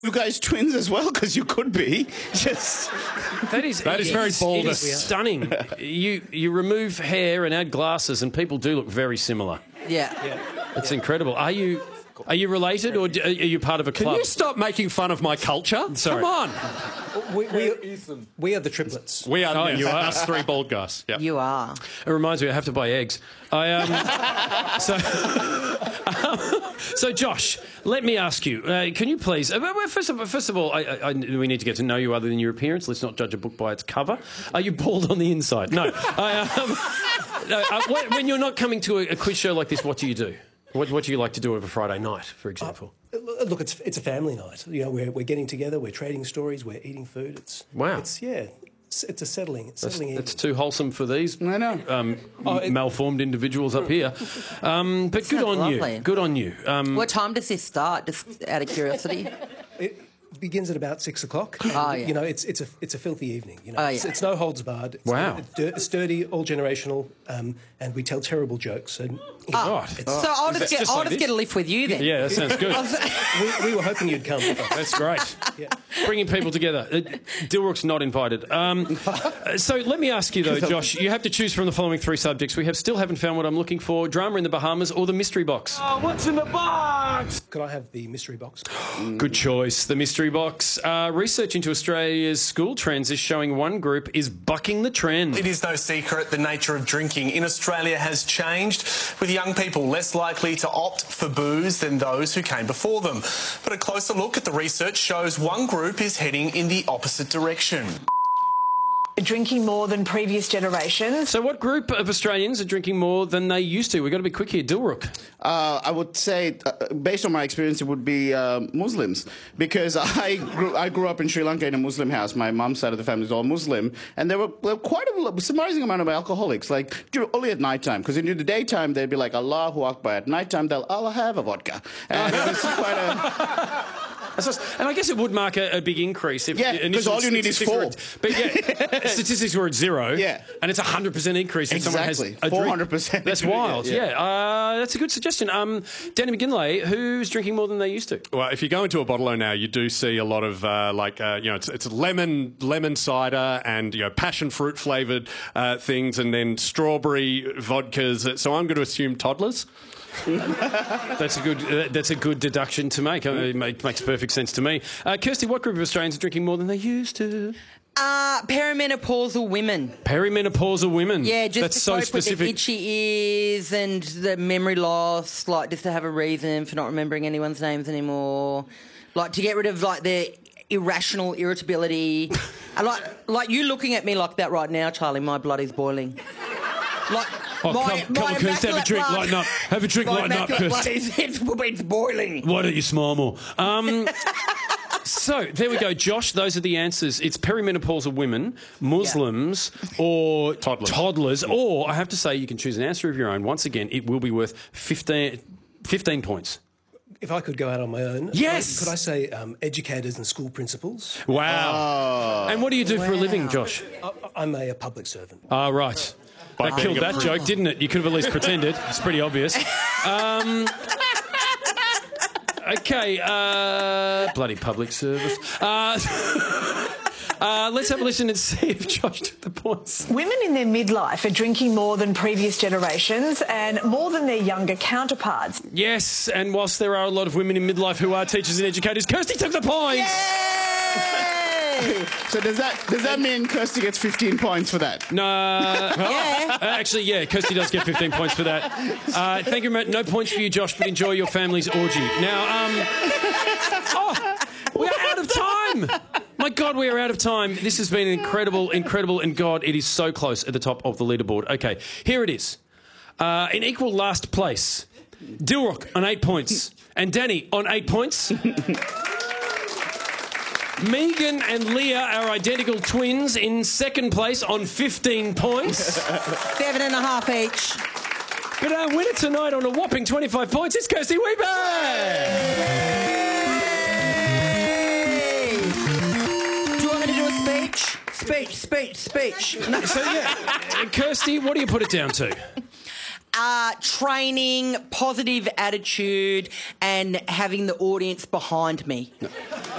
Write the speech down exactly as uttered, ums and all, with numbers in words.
You guys twins as well? Because you could be. Just that is that is very bold. It is stunning. you you remove hair and add glasses, and people do look very similar. Yeah, yeah. It's yeah. incredible. Are you are you related, or are you part of a club? Can you stop making fun of my culture? Sorry. Come on. We, we, we are the triplets. We are. Oh, yes. you are. Us three bald guys. Yep. You are. It reminds me, I have to buy eggs. I um. so. um, so, Josh, let me ask you. Uh, can you please? Uh, well, first of all, first of all, I, I, I, we need to get to know you other than your appearance. Let's not judge a book by its cover. Are you bald on the inside? No. I, um, no uh, when you're not coming to a, a quiz show like this, what do you do? What, what do you like to do over Friday night, for example? Uh, look, it's it's a family night. You know, we're we're getting together, we're trading stories, we're eating food. It's wow. It's yeah. It's, it's a settling. It's that's, settling. That's too wholesome for these. I know. Um, oh, it, malformed individuals up here. Um, but good on lovely. you. Good on you. Um, what time does this start? Just out of curiosity. It, begins at about six o'clock. Oh, yeah. You know, it's it's a it's a filthy evening. You know, oh, it's, yeah. it's no holds barred. It's, wow. It's dirty, all generational, um, and we tell terrible jokes. And you know, oh. So I'll just get just I'll like just this? get a lift with you then. Yeah, that sounds good. we, we were hoping you'd come. That's great. Yeah. Bringing people together. Uh, Dilrook's not invited. Um, so let me ask you though, Josh. You have to choose from the following three subjects. We have still haven't found what I'm looking for: drama in the Bahamas or the mystery box. Oh, what's in the box? Could I have the mystery box? Good choice. The mystery box. Uh, research into Australia's school trends is showing one group is bucking the trend. It is no secret the nature of drinking in Australia has changed, with young people less likely to opt for booze than those who came before them. But a closer look at the research shows one group is heading in the opposite direction. Drinking more than previous generations. So what group of Australians are drinking more than they used to? We've got to be quick here. Dilrook. Uh, I would say, uh, based on my experience, it would be uh, Muslims. Because I grew, I grew up in Sri Lanka in a Muslim house. My mom's side of the family is all Muslim. And there were, there were quite a surprising amount of alcoholics, like only at night time. Because in the daytime, they'd be like, Allahu Akbar. At night time, they'll, I'll have a vodka. And it was quite a... And I guess it would mark a, a big increase. If yeah, because all you need is four. At, but yeah, statistics were at zero. Yeah. And it's a one hundred percent increase if exactly. someone has a four hundred percent. Drink. That's wild. Yeah, yeah. Uh, that's a good suggestion. Um, Danny McGinlay, who's drinking more than they used to? Well, if you go into a bottle-o now, you do see a lot of, uh, like, uh, you know, it's, it's lemon lemon cider and, you know, passion fruit flavoured uh, things and then strawberry vodkas. So I'm going to assume toddlers. That's a good. Uh, that's a good deduction to make. Uh, it make, makes perfect sense to me. Uh, Kirsty, what group of Australians are drinking more than they used to? Uh, perimenopausal women. Perimenopausal women. Yeah, just that's to so cope specific. With the itchy ears and the memory loss, like just to have a reason for not remembering anyone's names anymore, like to get rid of like their irrational irritability. And like, like you looking at me like that right now, Charlie. My blood is boiling. Like. Oh, my, come, come on, Kirsty, have a drink, blood, lighten up. Have a drink, my lighten up, Kirsty. It's, it's boiling. Why don't you smile more? Um, so, there we go, Josh. Those are the answers. It's perimenopausal women, Muslims, yeah. or toddlers. toddlers. Or, I have to say, you can choose an answer of your own. Once again, it will be worth fifteen, fifteen points. If I could go out on my own, yes. Could I say um, educators and school principals? Wow. Oh. And what do you do wow. for a living, Josh? I, I'm a, a public servant. Ah, oh, right. That killed that joke, didn't it? You could have at least pretended. It's pretty obvious. Um, okay, uh, bloody public service. Uh, uh, let's have a listen and see if Josh took the points. Women in their midlife are drinking more than previous generations and more than their younger counterparts. Yes, and whilst there are a lot of women in midlife who are teachers and educators, Kirsty took the points. Yay! So does that does that mean Kirsty gets fifteen points for that? No. Yeah. Actually, yeah, Kirsty does get fifteen points for that. Uh, thank you very much. No points for you, Josh, but enjoy your family's orgy. Now, um... Oh, we're out of time! My God, we are out of time. This has been incredible, incredible, and God, it is so close at the top of the leaderboard. Okay, here it is. Uh, in equal last place, Dilrook on eight points, and Danny on eight points. Megan and Leah are identical twins in second place on fifteen points. Seven and a half each. But our winner tonight on a whopping twenty-five points is Kirsty Weber! Yay! Do you want me to do a speech? Speech, speech, speech. No, so, yeah, Kirsty, what do you put it down to? Uh, training, positive attitude, and having the audience behind me. No.